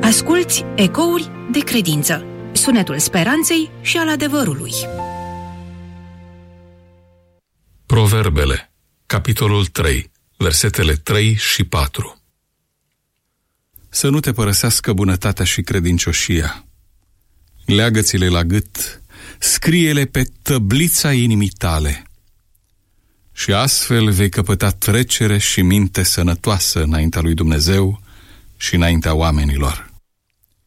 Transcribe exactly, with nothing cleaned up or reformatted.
Asculți Ecouri de credință, sunetul speranței și al adevărului. Proverbele, capitolul trei, versetele trei și patru. Să nu te părăsească bunătatea și credincioșia. Leagă-ți-le la gât, scrie-le pe tăblița inimii tale. Și astfel vei căpăta trecere și minte sănătoasă înaintea lui Dumnezeu și înaintea oamenilor.